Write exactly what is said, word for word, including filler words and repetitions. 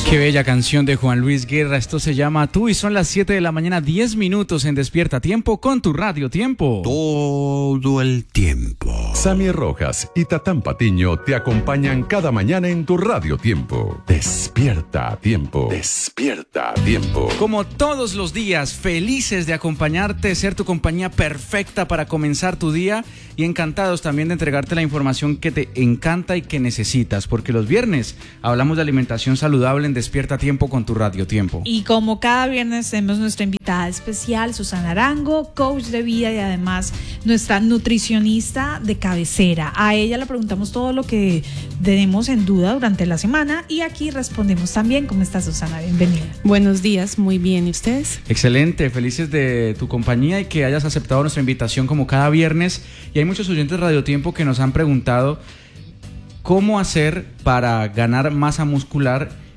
Qué bella canción de Juan Luis Guerra. Esto se llama Tú y son las siete de la mañana, diez minutos en Despierta Tiempo con tu Radio Tiempo. Todo el tiempo. Sammy Rojas y Tatán Patiño te acompañan cada mañana en tu Radio Tiempo. Despierta a tiempo. Despierta a tiempo. Como todos los días, felices de acompañarte, ser tu compañía perfecta para comenzar tu día y encantados también de entregarte la información que te encanta y que necesitas, porque los viernes hablamos de alimentación saludable en Despierta Tiempo con tu Radio Tiempo. Y como cada viernes tenemos nuestra invitada especial, Susana Arango, coach de vida y además nuestra nutricionista de cabecera. A ella le preguntamos todo lo que tenemos en duda durante la semana y aquí respondemos también. ¿Cómo está, Susana? Bienvenida. Buenos días, muy bien. ¿Y ustedes? Excelente, felices de tu compañía y que hayas aceptado nuestra invitación como cada viernes. Y hay muchos oyentes de Radio Tiempo que nos han preguntado cómo hacer para ganar masa muscular